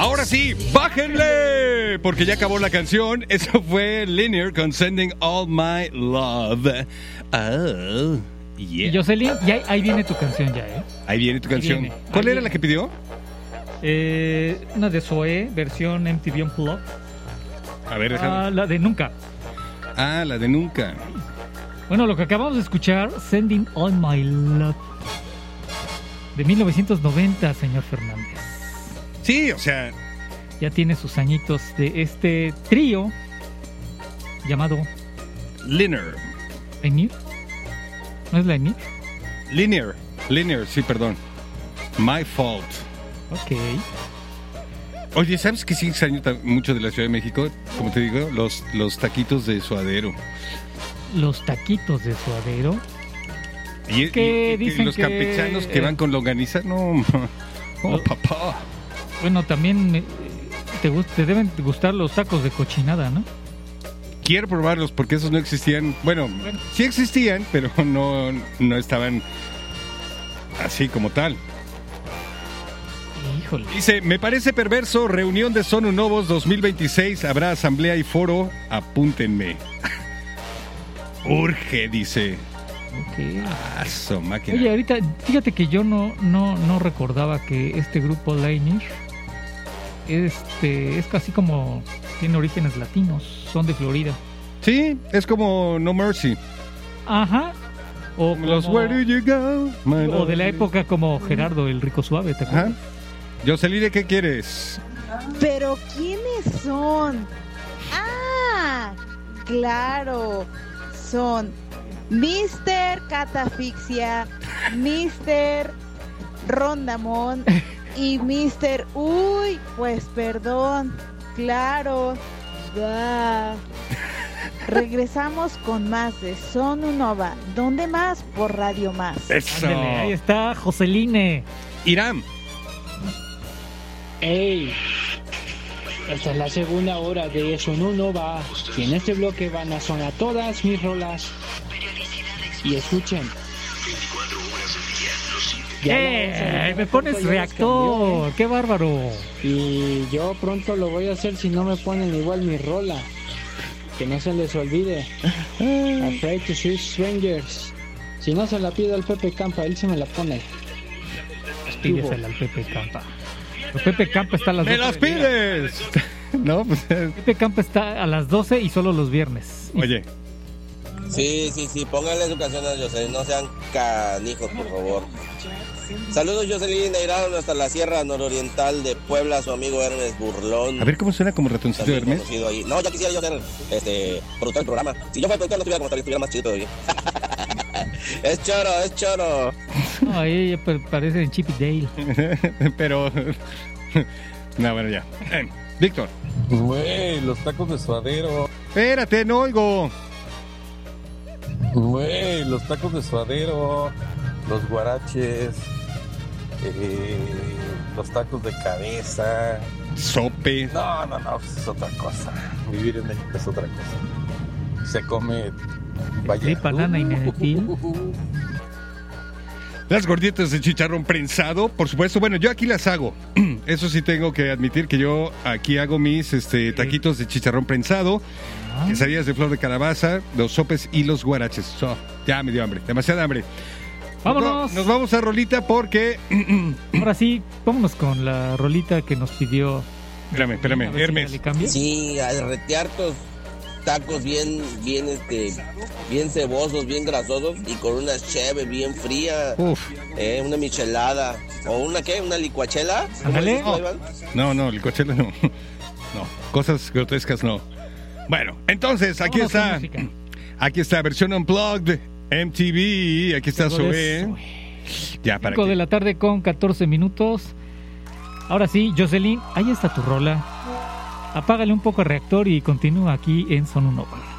Ahora sí, bájenle, porque ya acabó la canción. Eso fue Linear con Sending All My Love. Oh, yeah. Y Jocelyn, ya ahí viene tu canción ya, ¿eh? Ahí viene tu canción. Viene. ¿Cuál Ahí era viene. la que pidió? Una de Zoé, versión MTV Unplugged. A ver, déjame. La de Nunca. Ah, la de Nunca. Bueno, lo que acabamos de escuchar, Sending All My Love, de 1990, señor Fernández. Sí, o sea, Ya tiene sus añitos de este trío llamado Linear. Linear. ¿No es Linear? Linear, sí, perdón. My Fault. Ok. Oye, ¿sabes qué sí extraño mucho de la Ciudad de México? Como te digo, los taquitos de suadero. Los taquitos de suadero. Y dicen los que campechanos que van con longaniza, no, papá. Bueno, también te deben gustar los tacos de cochinada, ¿no? Quiero probarlos porque esos no existían. Bueno, sí existían, pero no estaban así como tal. Híjole. Dice, me parece perverso, reunión de Sonu Novos 2026, habrá asamblea y foro, apúntenme. Urge, dice. Ok. Su máquina. Oye, ahorita, fíjate que yo no recordaba que este grupo Linear es casi como tiene orígenes latinos, son de Florida. Sí, es como No Mercy. Ajá. O Los como- Where Do You Go? My o de la love. época como Gerardo, el rico suave, ¿te acuerdas? Ajá. Jocelyn, ¿qué quieres? Pero ¿quiénes son? Ah, claro, son Mr. Catafixia, Mr. Rondamón y Mr. Uy, pues perdón, claro. Da. Regresamos con más de Sonu Nova. ¿Dónde más? Por Radio Más. Eso. Ándale, ahí está Joseline. Irán. ¡Ey! Esta es la segunda hora de Sonu Nova y en este bloque van a sonar todas mis rolas. Y escuchen. Ya la bolsa Me pones ya las reactor, qué bárbaro. cambió, y yo pronto lo voy a hacer si no me ponen igual mi rola. Que no se les olvide. Afraid to See Strangers. Si no se la pido al Pepe Campa, él se me la pone. Pídesela al Pepe Campa. El Pepe Campa está a las 12. ¡Me las pides! No, pues. Pepe Campa está a las 12 y solo los viernes. Oye, Sí, pónganle su canción a Jocelyn, no sean canijos, por favor. Saludos, Jocelyn, Neirán, hasta la Sierra Nororiental de Puebla, su amigo Hermes Burlón. a ver cómo suena como ratoncito de También Hermes. conocido ahí. No, ya quisiera yo ser productor del programa. Si yo fuera productor, no estuviera más chido todavía. Es choro. No, ahí parece en Chip y Dale. Pero. No, bueno, ya. Víctor. Güey, los tacos de suadero. Espérate, no oigo. Güey, los tacos de suadero. Los guaraches. Los tacos de cabeza. Sope. No, es otra cosa. Vivir en México es otra cosa. Se come. Vaya. Tripa, nana y nenetil. Las gorditas de chicharrón prensado, por supuesto. Bueno, yo aquí las hago. Eso sí tengo que admitir que yo aquí hago mis taquitos de chicharrón prensado, quesadillas de flor de calabaza, los sopes y los guaraches. Ya me dio hambre, demasiada hambre. Vámonos. Nos vamos a rolita porque... Ahora sí, vámonos con la rolita que nos pidió. Espérame, A ver si Hermes. ya le cambia. Sí, a derretear tus tacos bien cebosos, bien grasosos y con una cheve bien fría, Uf. una michelada o una licuachela. Ándale. ¿Cómo dices, Iván? No, el cochelo no. No, cosas grotescas no. Bueno, entonces, aquí Vámonos con está. música. Aquí está, versión Unplugged, MTV. Aquí está Luego de Zoé. Ya, para 5 de que... la tarde con 14 minutos. Ahora sí, Jocelyn, ahí está tu rola. Apágale un poco el reactor y continúa aquí en Sonu Nova.